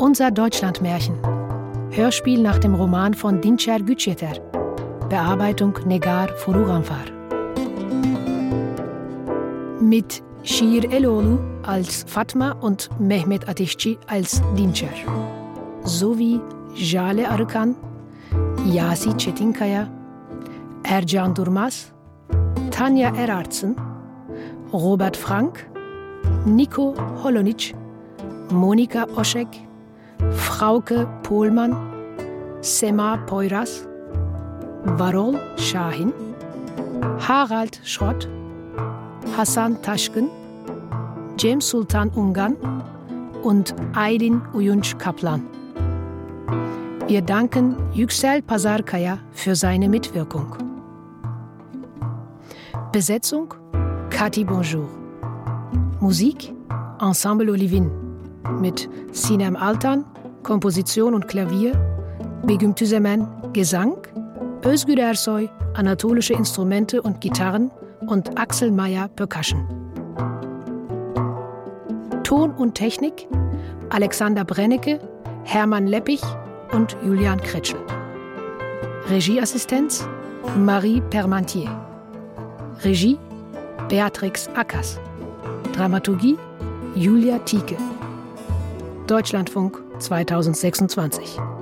Unser Deutschlandmärchen. Hörspiel nach dem Roman von Dinçer Güçyeter. Bearbeitung Negar Furuganfar. Mit Şiir Eloğlu als Fatma und Mehmet Ateşçi als Dinçer. Sowie Jale Arıkan, Yasi Çetinkaya, Ercan Durmaz, Tanja Erartzen, Robert Frank, Nico Holonic, Monika Oschek, Frauke Pohlmann, Sema Poyraz, Varol Şahin, Harald Schrott, Hasan Taşkın, Cem Sultan Ungan und Aylin Uyunç Kaplan. Wir danken Yüksel Pazarkaya für seine Mitwirkung. Besetzung Cathy Bonjour. Musik Ensemble Olivin mit Sinem Altan, Komposition und Klavier, Begüm Tüzemen, Gesang, Özgür Ersoy, anatolische Instrumente und Gitarren und Axel Meyer, Percussion. Ton und Technik Alexander Brennecke, Hermann Leppich und Julian Kretschel. Regieassistenz Marie Permantier. Regie Beatrix Ackers. Dramaturgie Julia Tieke. Deutschlandfunk 2026.